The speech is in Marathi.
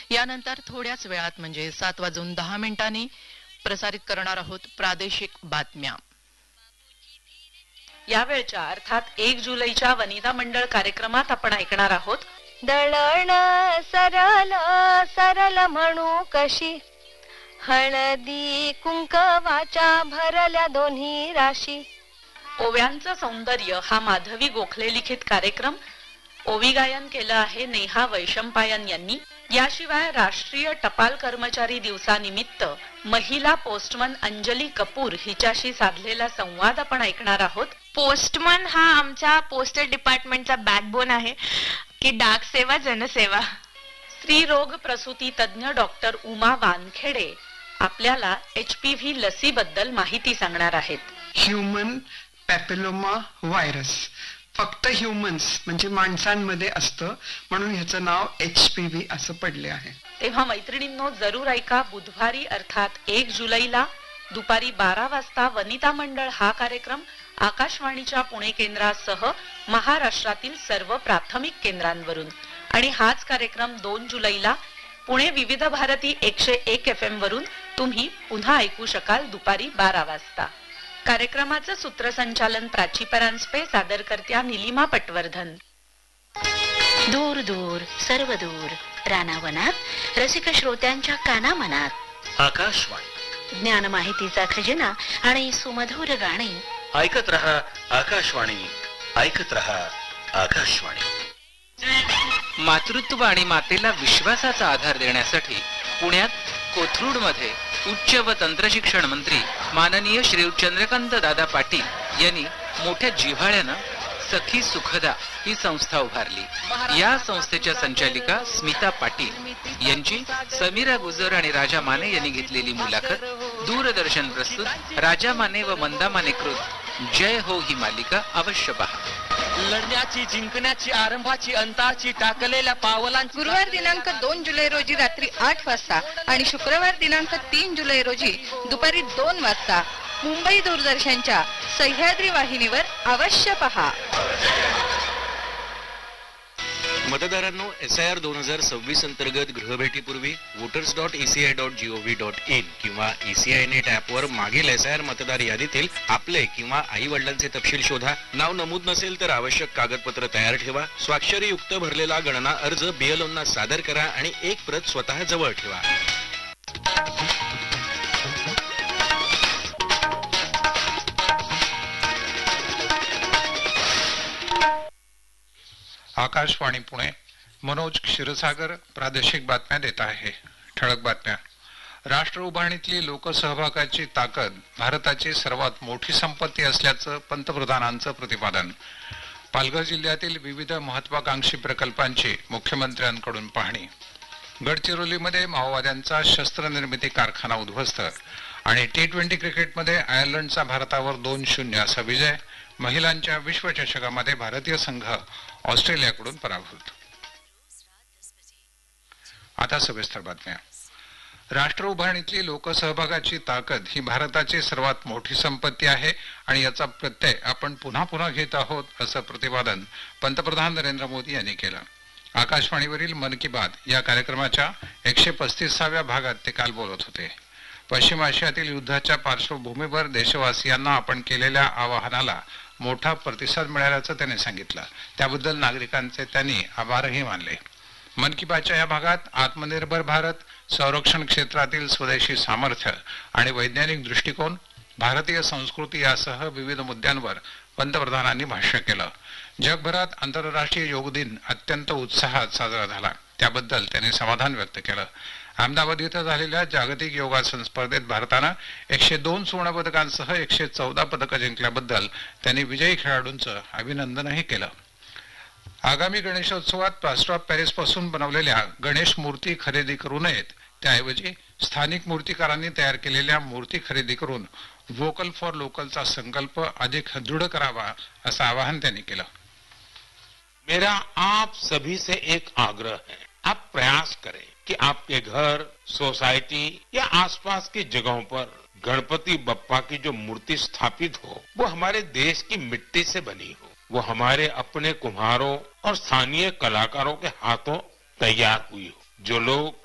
यानंतर थोड्याच वेळात म्हणजे 7:10 प्रसारित करणार आहोत प्रादेशिक बातम्या. यावेळच्या अर्थात 1 जुलैच्या वनिता मंडळ कार्यक्रमात आपण ऐकणार आहोत दळण सरल सरल म्हणू कशी, हळदी कुंकवाच्या भरल्या दोन्ही राशी. ओव्यांचं सौंदर्य हा माधवी गोखले लिखित कार्यक्रम. ओवी गायन केलं आहे नेहा वैशंपायन यांनी. याशिवाय राष्ट्रीय टपाल कर्मचारी दिवसानिमित्त महिला पोस्टमन अंजली कपूर हिच्याशी साधलेला संवाद आपण ऐकणार आहोत. पोस्टमन हा आमच्या पोस्टल डिपार्टमेंटचा बॅकबोन आहे की डाक सेवा जनसेवा. स्त्रीरोग प्रसूती तज्ञ डॉक्टर उमा वानखेडे आपल्याला HPV लसीबद्दल माहिती सांगणार आहेत. ह्युमन पॅपिलोमा व्हायरस फक्त ह्युमन्स म्हणजे माणसांमध्ये असतं, म्हणून ह्याचं नाव HPV असं पडले आहे. तेव्हा मैत्रिणींनो, जरूर ऐका. बुधवारी अर्थात 1 जुलैला दुपारी 12 वाजता वनिता मंडळ हा कार्यक्रम आकाशवाणीच्या पुणे केंद्रासह महाराष्ट्रातील सर्व प्राथमिक केंद्रांवरून. आणि हाच कार्यक्रम 2 जुलैला पुणे विविध भारती 101 FM वरून तुम्ही पुन्हा ऐकू शकाल दुपारी 12 वाजता. कार्यक्रमाचं सूत्रसंचालन प्राची परांजपे, सादरकर्त्या निलिमा पटवर्धन. दूर दूर सर्व दूर रानावनात रसिक श्रोत्यांच्या कानामनात आकाशवाणी ज्ञान माहितीचा खजिना आणि सुमधुर गाणी. ऐकत रहा आकाशवाणी, ऐकत रहा आकाशवाणी. मातृत्व आणि मातेला विश्वासाचा आधार देण्यासाठी पुण्यात कोथरूड मध्ये उच्च व तंत्रशिक्षण मंत्री माननीय श्री चंद्रकांत दादा पाटील यांनी मोठ्या जिव्हाळ्यानं सखी सुखदा ही संस्था उभारली. या संस्थेच्या संचालिका स्मिता पाटील यांची समीरा गुजर आणि राजा माने यांनी घेतलेली मुलाखत दूरदर्शन प्रस्तुत राजा माने व मंदा माने कृत जय हो ही मालिका अवश्य पहा. लढण्याची, जिंकण्याची, आरंभाची, अंताची टाकलेल्या पावलांची. गुरुवार दिनांक 2 जुलै रोजी रात्री 8 वाजता आणि शुक्रवार दिनांक 3 जुलै रोजी दुपारी 2 वाजता मुंबई दूरदर्शनच्या सह्याद्री वाहिनीवर अवश्य पहा. मतदारांनो, SIR 2026 अंतर्गत गृहभेटीपूर्वी voters.eci.gov.in किंवा ECI नेट ॲपवर मागील SIR मतदार यादीतील आपले किंवा आई वडिलांचे तपशील शोधा. नाव नमूद नसेल तर आवश्यक कागदपत्र तयार ठेवा. स्वाक्षरीयुक्त भरलेला गणना अर्ज BLOंना सादर करा आणि एक प्रत स्वतः जवळ ठेवा. आकाशवाणी पुणे, मनोज क्षीरसागर प्रादेशिक बातम्या देत आहे. ठळक बातम्या. राष्ट्र उभारणीतली लोकसहभागाची ताकद भारताची सर्वात मोठी संपत्ती असल्याचं पंतप्रधानांचं प्रतिपादन. पालघर जिल्ह्यातील विविध महत्वाकांक्षी प्रकल्पांची मुख्यमंत्र्यांकडून पाहणी. गडचिरोलीमध्ये माओवाद्यांचा शस्त्रनिर्मिती कारखाना उद्ध्वस्त आणि T20 क्रिकेटमध्ये आयर्लंडचा भारतावर 2-0 असा विजय. महिलांच्या विश्वचषकामध्ये भारतीय संघ ऑस्ट्रेलियाकडून पराभूत. आता सविस्तर बातम्या. राष्ट्र उभारणीतली लोकसहभागाची ताकद ही भारताची सर्वात मोठी संपत्ती आहे आणि याचा प्रत्यय आपण पुन्हा पुन्हा घेत आहोत असं प्रतिपादन पंतप्रधान नरेंद्र मोदी यांनी केलं. आकाशवाणीवरील मन की बात या कार्यक्रमाच्या 135व्या भागात ते काल बोलत होते. पश्चिम आशियातील युद्धाच्या पार्श्वभूमीवर देशवासियांना आपण केलेल्या आवाहनाला मोठा प्रतिसाद मिळाल्याचं त्यांनी सांगितलं. त्याबद्दल नागरिकांचे त्यांनी आभारही मानले. मन की बातच्या या भागात आत्मनिर्भर भारत, संरक्षण क्षेत्रातील स्वदेशी सामर्थ्य आणि वैज्ञानिक दृष्टिकोन, भारतीय संस्कृती यासह विविध मुद्द्यांवर पंतप्रधानांनी भाष्य केलं. जगभरात आंतरराष्ट्रीय योग दिन अत्यंत उत्साहात साजरा झाला, त्याबद्दल त्यांनी समाधान व्यक्त केलं. अहमदाबाद इथं झालेल्या जागतिक योगासन स्पर्धेत भारतानं 102 सुवर्ण पदकांसह 114 पदकं जिंकल्याबद्दल त्यांनी विजयी खेळाडूंचं अभिनंदनही केलं. आगामी गणेशोत्सवात प्लास्टर ऑफ पॅरिस पासून बनवलेल्या गणेश मूर्ती खरेदी करू नयेत, त्याऐवजी स्थानिक मूर्तिकारांनी तयार केलेल्या मूर्ती खरेदी करून वोकल फॉर लोकलचा संकल्प अधिक दृढ करावा असं आवाहन त्यांनी केलं. मेरा आप सभी से एक आग्रह है, आप प्रयास करें कि आपके घर, सोसाइटी या आसपास की जगहों पर गणपति बप्पा की जो मूर्ति स्थापित हो वो हमारे देश की मिट्टी से बनी हो, वो हमारे अपने कुम्हारों और स्थानीय कलाकारों के हाथों तैयार हुई हो. जो लोग